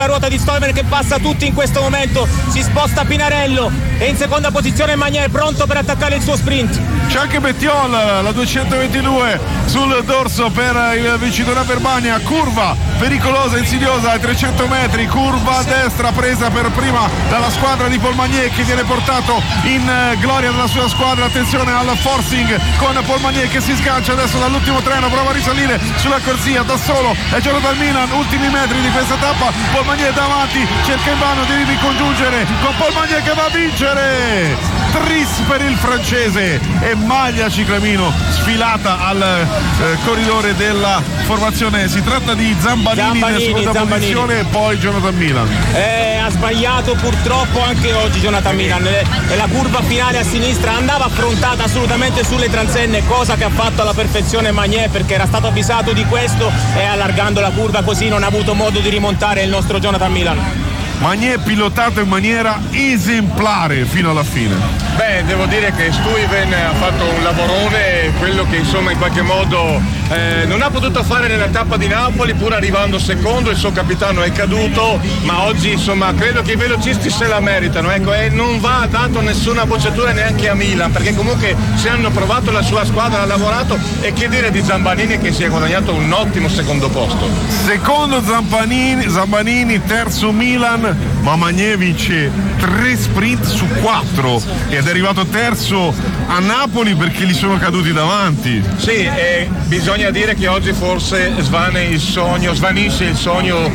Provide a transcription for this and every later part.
La ruota di Stoiber che passa tutti in questo momento, si sposta Pinarello e in seconda posizione Magnier pronto per attaccare il suo sprint. C'è anche Bettiol, la 222 sul dorso per il vincitore per Bagna, curva pericolosa, insidiosa ai 300 metri, curva a destra presa per prima dalla squadra di Paul Magnier che viene portato in gloria della sua squadra. Attenzione al forcing con Paul Magnier che si sgancia adesso dall'ultimo treno, prova a risalire sulla corsia da solo, è gioco dal Milan, ultimi metri di questa tappa, Paul Magnier davanti, cerca invano di ricongiungere con Paul Magnier che va a vincere. Tris per il francese e maglia ciclamino sfilata al corridore della formazione. Si tratta di Zambanini nella seconda posizione e poi Jonathan Milan. Ha sbagliato purtroppo anche oggi Jonathan Milan e la curva finale a sinistra andava affrontata assolutamente sulle transenne, cosa che ha fatto alla perfezione Magnier perché era stato avvisato di questo e allargando la curva così non ha avuto modo di rimontare il nostro Jonathan Milan. Magnier pilotato in maniera esemplare fino alla fine. Beh, devo dire che Stuyven ha fatto un lavorone, quello che insomma in qualche modo non ha potuto fare nella tappa di Napoli, pur arrivando secondo, il suo capitano è caduto, ma oggi insomma credo che i velocisti se la meritano, ecco, e non va dato nessuna bocciatura neanche a Milan, perché comunque se hanno provato, la sua squadra ha lavorato, e che dire di Zambanini che si è guadagnato un ottimo secondo posto. Secondo Zambanini, terzo Milan, ma Magnier vince 3 sprint su 4 ed è arrivato terzo a Napoli perché gli sono caduti davanti. Sì, bisogna dire che oggi forse svanisce il sogno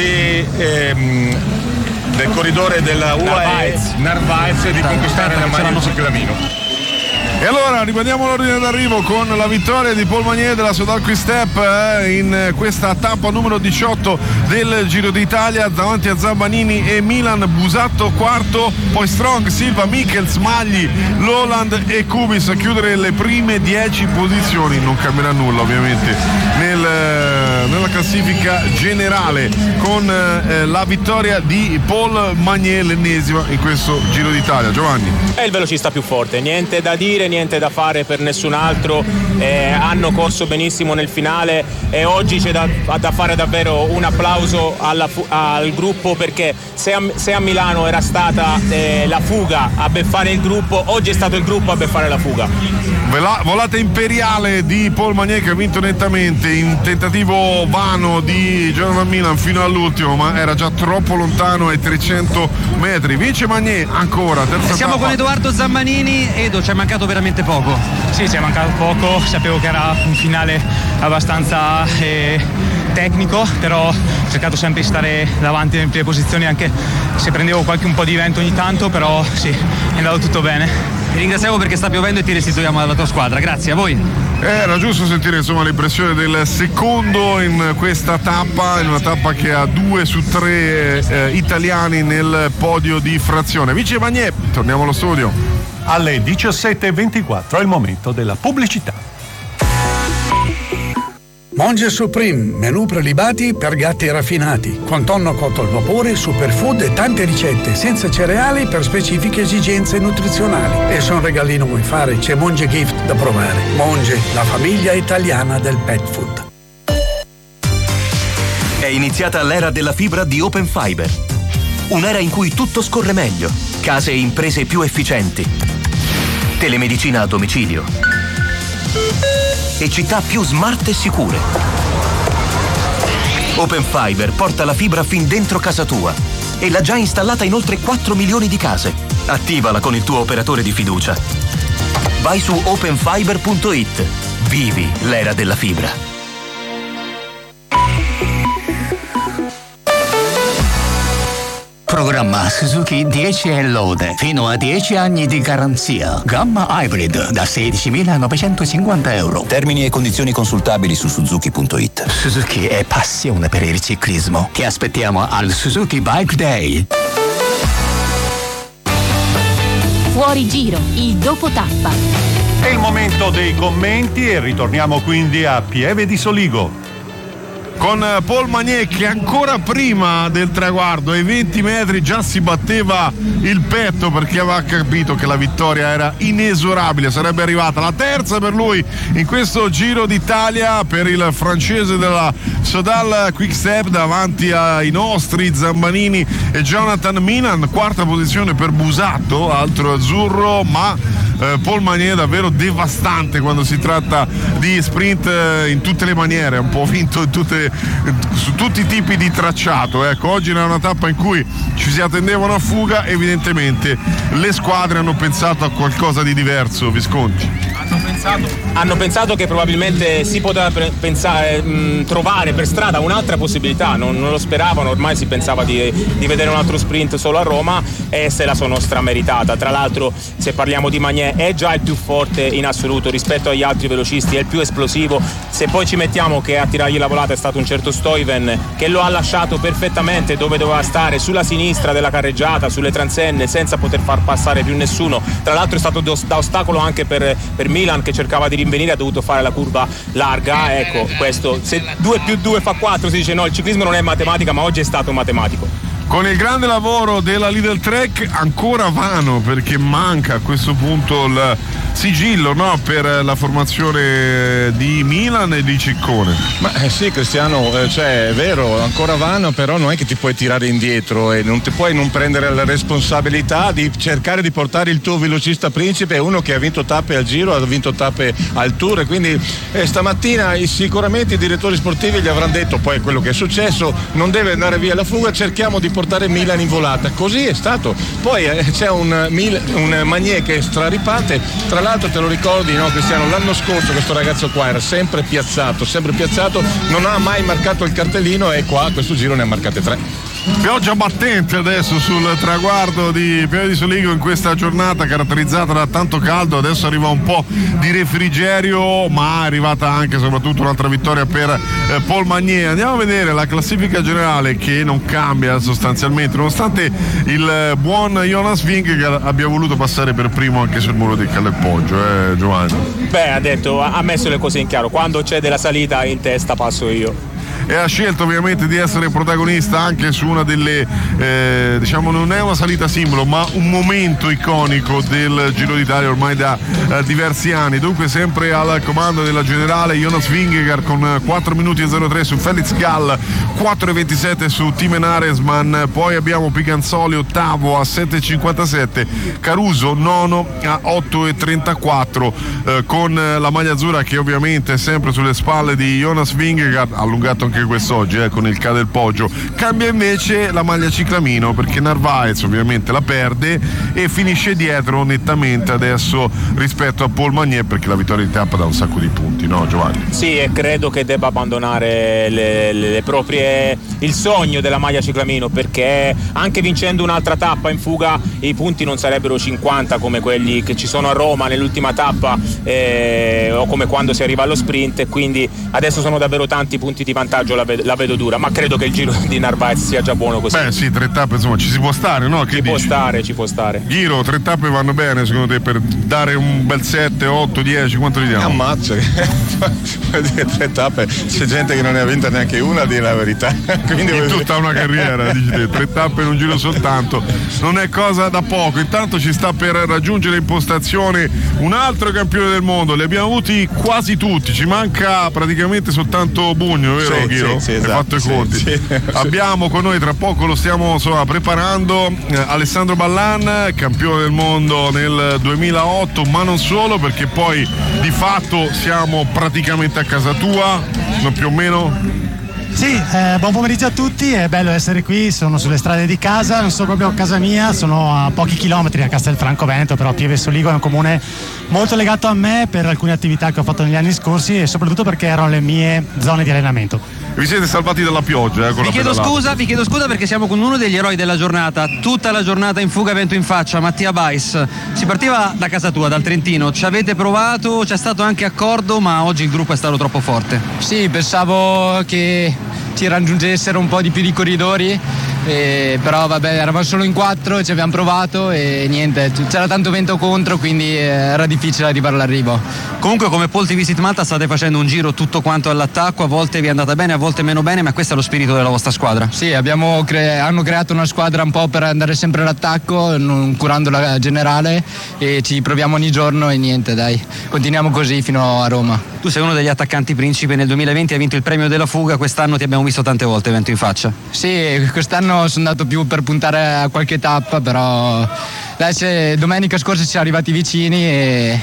del corridore della UAE Narvaez di conquistare la maglia ciclamino. E allora ripetiamo l'ordine d'arrivo con la vittoria di Paul Magnier della Soudal Quick Step in questa tappa numero 18 del Giro d'Italia, davanti a Zambanini e Milan. Busatto quarto, poi Strong, Silva, Michels, Magli, Lowland e Kubis a chiudere le prime 10 posizioni. Non cambierà nulla ovviamente nella classifica generale con la vittoria di Paul Magnier, l'ennesima in questo Giro d'Italia. Giovanni. È il velocista più forte, niente da dire, niente da fare per nessun altro, hanno corso benissimo nel finale e oggi c'è da fare davvero un applauso al gruppo, perché se a Milano era stata la fuga a beffare il gruppo, oggi è stato il gruppo a beffare la fuga. Volata imperiale di Paul Magnier che ha vinto nettamente in tentativo vano di Jonathan Milan fino all'ultimo, ma era già troppo lontano ai 300 metri. Vince Magnier ancora, terza Siamo tappa. con Edoardo Zambanini. Edo, ci è mancato veramente poco. Sì, ci è mancato poco, sapevo che era un finale abbastanza tecnico, però ho cercato sempre di stare davanti nelle prime posizioni, anche se prendevo un po' di vento ogni tanto, però sì, è andato tutto bene. Ti ringraziamo perché sta piovendo e ti restituiamo alla tua squadra. Grazie a voi. Era giusto sentire insomma l'impressione del secondo in questa tappa, in una tappa che ha 2 su 3 italiani nel podio di frazione. Vince Magnier, torniamo allo studio. Alle 17:24 è il momento della pubblicità. Monge Supreme, menù prelibati per gatti raffinati, con tonno cotto al vapore, superfood e tante ricette senza cereali per specifiche esigenze nutrizionali. E se un regalino vuoi fare, c'è Monge Gift da provare. Monge, la famiglia italiana del pet food. È iniziata l'era della fibra di Open Fiber. Un'era in cui tutto scorre meglio, case e imprese più efficienti, telemedicina a domicilio e città più smart e sicure. Open Fiber porta la fibra fin dentro casa tua e l'ha già installata in oltre 4 milioni di case. Attivala con il tuo operatore di fiducia. Vai su openfiber.it. Vivi l'era della fibra. Programma Suzuki 10 e lode, fino a 10 anni di garanzia. Gamma Hybrid da 16.950 euro. Termini e condizioni consultabili su suzuki.it. Suzuki è passione per il ciclismo. Ti aspettiamo al Suzuki Bike Day. Fuori giro, il dopo tappa. È il momento dei commenti e ritorniamo quindi a Pieve di Soligo. con Paul Magnier che ancora prima del traguardo ai 20 metri già si batteva il petto perché aveva capito che la vittoria era inesorabile, sarebbe arrivata la terza per lui in questo Giro d'Italia, per il francese della Sodal Quick-Step davanti ai nostri Zambanini e Jonathan Minan. Quarta posizione per Busatto, altro azzurro, ma Paul Magnier davvero devastante quando si tratta di sprint in tutte le maniere, un po' vinto su tutti i tipi di tracciato. Ecco, oggi era una tappa in cui ci si attendeva una fuga, evidentemente le squadre hanno pensato a qualcosa di diverso. Visconti. Hanno pensato che probabilmente si poteva trovare per strada un'altra possibilità, non lo speravano, ormai si pensava di vedere un altro sprint solo a Roma e se la sono strameritata. Tra l'altro, se parliamo di Magnier, è già il più forte in assoluto rispetto agli altri velocisti, è il più esplosivo. Se poi ci mettiamo che a tirargli la volata è stato un certo Stuyven che lo ha lasciato perfettamente dove doveva stare, sulla sinistra della carreggiata, sulle transenne, senza poter far passare più nessuno. Tra l'altro è stato da ostacolo anche per Milan, che cercava di rinvenire, ha dovuto fare la curva larga. Ecco, questo, se 2 più 2 fa 4, si dice no, il ciclismo non è matematica, ma oggi è stato matematico. Con il grande lavoro della Lidl Trek ancora vano, perché manca a questo punto il sigillo, no, per la formazione di Milan e di Ciccone. Ma sì, Cristiano, cioè è vero, ancora vano, però non è che ti puoi tirare indietro e non ti puoi non prendere la responsabilità di cercare di portare il tuo velocista principe, uno che ha vinto tappe al Giro, ha vinto tappe al Tour, e quindi stamattina sicuramente i direttori sportivi gli avranno detto poi quello che è successo, non deve andare via la fuga, cerchiamo di portare Milan in volata. Così è stato. Poi c'è un Magnier che straripante. Tra l'altro, te lo ricordi, no, Cristiano, l'anno scorso questo ragazzo qua era sempre piazzato, non ha mai marcato il cartellino e qua questo giro ne ha marcate 3. Pioggia battente adesso sul traguardo di Pieve di Soligo in questa giornata caratterizzata da tanto caldo. Adesso arriva un po' di refrigerio, ma è arrivata anche soprattutto un'altra vittoria per Paul Magnier. Andiamo a vedere la classifica generale, che non cambia sostanzialmente, nonostante il buon Jonas Vingegaard abbia voluto passare per primo anche sul muro del Calle Poggio, Giovanni. Ha messo le cose in chiaro: quando c'è della salita in testa passo io. E ha scelto ovviamente di essere protagonista anche su una delle diciamo, non è una salita simbolo, ma un momento iconico del Giro d'Italia ormai da diversi anni. Dunque sempre al comando della generale Jonas Vingegaard con 4 minuti e 03 su Felix Gall, 4,27 su Timen Aresman, poi abbiamo Piganzoli ottavo a 7,57, Caruso nono a 8,34, con la maglia azzurra che ovviamente è sempre sulle spalle di Jonas Vingegaard, allungato anche quest'oggi con il Ca del Poggio. Cambia invece la maglia ciclamino, perché Narvaez ovviamente la perde e finisce dietro nettamente adesso rispetto a Paul Magnier, perché la vittoria di tappa dà un sacco di punti, no Giovanni? Sì, e credo che debba abbandonare le proprie, il sogno della maglia ciclamino, perché anche vincendo un'altra tappa in fuga i punti non sarebbero 50 come quelli che ci sono a Roma nell'ultima tappa, o come quando si arriva allo sprint, e quindi adesso sono davvero tanti punti di vantaggio, la vedo dura, ma credo che il giro di Narvaez sia già buono così. Beh sì, 3 tappe insomma ci si può stare, no? Che ci può stare. Giro, 3 tappe vanno bene secondo te per dare un bel 7, 8, 10, quanto gli diamo? Ammazza, 3 tappe, c'è gente che non ne ha vinta neanche una, a dire la verità. Quindi in tutta una carriera, dici te, 3 tappe in un giro soltanto, non è cosa da poco. Intanto ci sta per raggiungere in postazione un altro campione del mondo, li abbiamo avuti quasi tutti, ci manca praticamente soltanto Bugno, vero? Sì, Ghiro? sì, Hai esatto, fatto i conti. Sì. Abbiamo con noi, tra poco lo stiamo preparando, Alessandro Ballan, campione del mondo nel 2008, ma non solo, perché poi di fatto siamo praticamente a casa tua, no, più o meno. Sì, buon pomeriggio a tutti, è bello essere qui, sono sulle strade di casa, non sono proprio a casa mia, sono a pochi chilometri a Castelfranco Veneto, però Pieve Soligo è un comune molto legato a me per alcune attività che ho fatto negli anni scorsi e soprattutto perché erano le mie zone di allenamento. Vi siete salvati dalla pioggia, vi chiedo scusa perché siamo con uno degli eroi della giornata, tutta la giornata in fuga, vento in faccia, Mattia Bais. Si partiva da casa tua, dal Trentino, ci avete provato, c'è stato anche accordo, ma oggi il gruppo è stato troppo forte. Sì, pensavo che ci raggiungessero un po' di più di corridori, però vabbè, eravamo solo in 4, ci abbiamo provato e niente, c'era tanto vento contro, quindi era difficile arrivare all'arrivo. Comunque come Pole Visit Malta state facendo un giro tutto quanto all'attacco, a volte vi è andata bene, a volte meno bene, ma questo è lo spirito della vostra squadra. Sì, hanno creato una squadra un po' per andare sempre all'attacco, non curando la generale, e ci proviamo ogni giorno e niente, dai, continuiamo così fino a Roma. Tu sei uno degli attaccanti principe, nel 2020 hai vinto il premio della fuga, quest'anno ti abbiamo visto tante volte vento in faccia. Sì, quest'anno sono andato più per puntare a qualche tappa, però dai, domenica scorsa ci siamo arrivati vicini e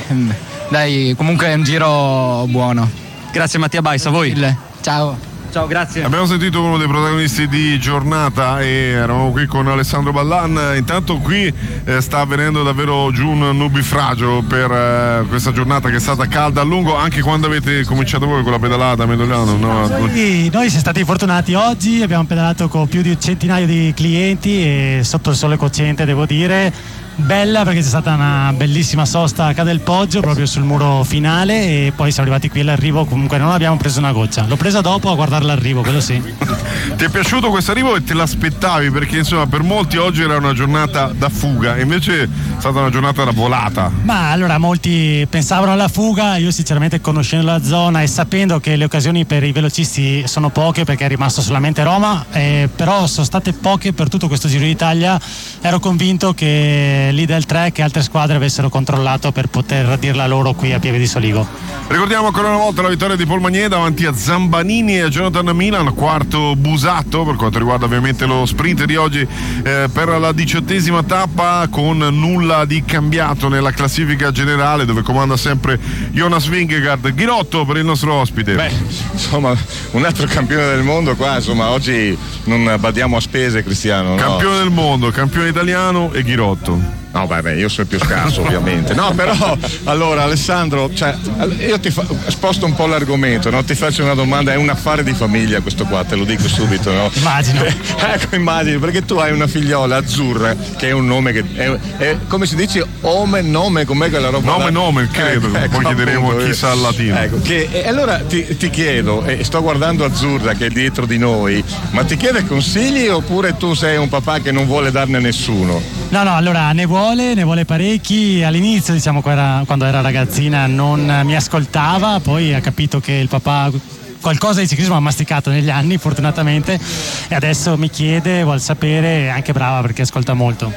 dai, comunque è un giro buono. Grazie Mattia Bais, a voi. Ciao. Ciao, grazie. Abbiamo sentito uno dei protagonisti di giornata e eravamo qui con Alessandro Ballan. Intanto qui sta avvenendo davvero giù un nubifragio per questa giornata che è stata calda a lungo, anche quando avete cominciato voi con la pedalata a Medogliano, no? Noi siamo stati fortunati oggi, abbiamo pedalato con più di un centinaio di clienti e sotto il sole cocente, devo dire. Bella, perché c'è stata una bellissima sosta a Ca del Poggio proprio sul muro finale, e poi siamo arrivati qui all'arrivo, comunque non abbiamo preso una goccia, l'ho presa dopo a guardare l'arrivo, quello sì. Ti è piaciuto questo arrivo e te l'aspettavi? Perché insomma per molti oggi era una giornata da fuga, invece è stata una giornata da volata. Ma allora molti pensavano alla fuga, io sinceramente conoscendo la zona e sapendo che le occasioni per i velocisti sono poche, perché è rimasto solamente Roma, però sono state poche per tutto questo Giro d'Italia, ero convinto che l'Idel Trek e altre squadre avessero controllato per poter dirla loro qui a Pieve di Soligo. Ricordiamo ancora una volta la vittoria di Paul Magnier davanti a Zambanini e a Jonathan Milan, quarto Busatto per quanto riguarda ovviamente lo sprint di oggi per la 18ª tappa, con nulla di cambiato nella classifica generale dove comanda sempre Jonas Vingegaard. Ghirotto per il nostro ospite. Beh, insomma, un altro campione del mondo qua, insomma, oggi non badiamo a spese, Cristiano, no? Campione del mondo, campione italiano e Ghirotto. No, beh, io sono il più scarso ovviamente. No, però, allora Alessandro, io sposto un po' l'argomento, no? Ti faccio una domanda, è un affare di famiglia questo qua, te lo dico subito, no? Immagino. Ecco, immagini, perché tu hai una figliola azzurra, che è un nome che è come si dice, nome, com'è quella roba? Nome, credo, poi chiederemo a chi sa il latino. Ecco, e allora ti chiedo, e sto guardando Azzurra che è dietro di noi, ma ti chiede consigli oppure tu sei un papà che non vuole darne a nessuno? No, allora ne vuole parecchi. All'inizio, diciamo, quando era ragazzina non mi ascoltava, poi ha capito che il papà qualcosa di ciclismo ha masticato negli anni, fortunatamente, e adesso mi chiede, vuol sapere, è anche brava perché ascolta molto.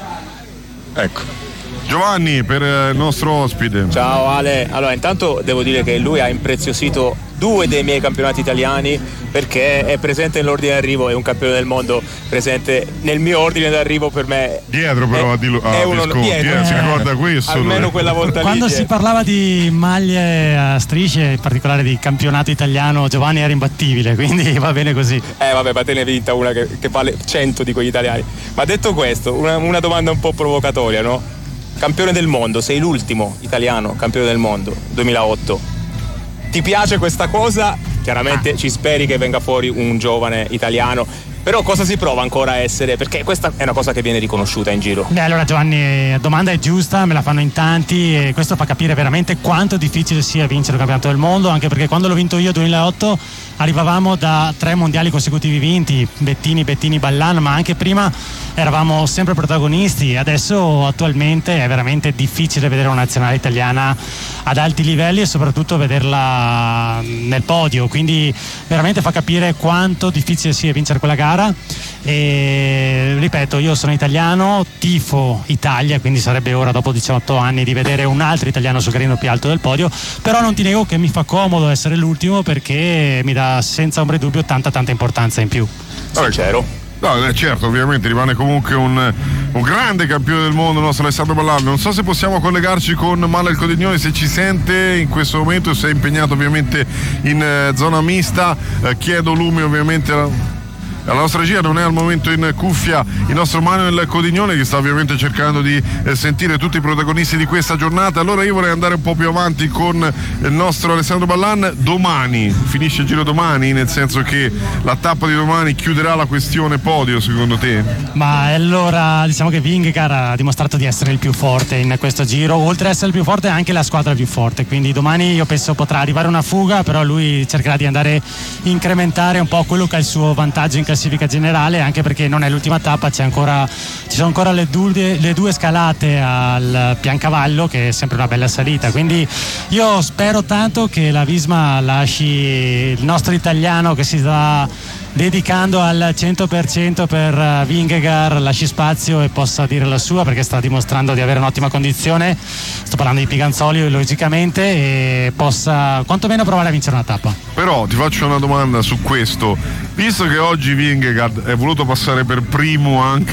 Ecco. Giovanni per il nostro ospite. Ciao Ale, allora intanto devo dire che lui ha impreziosito 2 dei miei campionati italiani, perché è presente nell'ordine d'arrivo, è un campione del mondo presente nel mio ordine d'arrivo. Per me dietro però è uno dietro, si ricorda questo almeno quella volta quando si parlava di maglie a strisce, in particolare di campionato italiano, Giovanni era imbattibile, quindi va bene così. Vabbè, ma te ne hai vinta una che vale 100 di quegli italiani. Ma detto questo, una domanda un po' provocatoria, no? Campione del mondo, sei l'ultimo italiano campione del mondo, 2008. Ti piace questa cosa? Chiaramente ci speri che venga fuori un giovane italiano, però cosa si prova ancora a essere? Perché questa è una cosa che viene riconosciuta in giro. Allora Giovanni, la domanda è giusta, me la fanno in tanti e questo fa capire veramente quanto difficile sia vincere il campionato del mondo, anche perché quando l'ho vinto io 2008 arrivavamo da 3 mondiali consecutivi vinti, Bettini, Ballan, ma anche prima eravamo sempre protagonisti. Adesso attualmente è veramente difficile vedere una nazionale italiana ad alti livelli e soprattutto vederla nel podio, quindi veramente fa capire quanto difficile sia vincere quella gara. E ripeto, io sono italiano, tifo Italia, quindi sarebbe ora dopo 18 anni di vedere un altro italiano sul gradino più alto del podio, però non ti nego che mi fa comodo essere l'ultimo, perché mi dà senza ombra di dubbio tanta importanza in più. Sincero. No, certo, ovviamente rimane comunque un grande campione del mondo il nostro Alessandro Ballan. Non so se possiamo collegarci con Manuel Codignoni, se ci sente in questo momento, se è impegnato ovviamente in zona mista. Chiedo lume ovviamente alla nostra regia, non è al momento in cuffia il nostro Manuel Codignoni, che sta ovviamente cercando di sentire tutti i protagonisti di questa giornata. Allora io vorrei andare un po' più avanti con il nostro Alessandro Ballan. Domani finisce il giro, domani, nel senso che la tappa di domani chiuderà la questione podio, secondo te? Ma allora diciamo che Vingegaard ha dimostrato di essere il più forte in questo giro, oltre ad essere il più forte è anche la squadra più forte, quindi domani io penso potrà arrivare una fuga, però lui cercherà di andare a incrementare un po' quello che è il suo vantaggio in classifica generale, anche perché non è l'ultima tappa, ci sono ancora le due scalate al Piancavallo, che è sempre una bella salita, quindi io spero tanto che la Visma lasci il nostro italiano che si sta dedicando al 100% per Vingegaard, lasci spazio e possa dire la sua, perché sta dimostrando di avere un'ottima condizione. Sto parlando di Piganzoli logicamente, e possa quantomeno provare a vincere una tappa. Però ti faccio una domanda su questo, visto che oggi Vingegaard è voluto passare per primo anche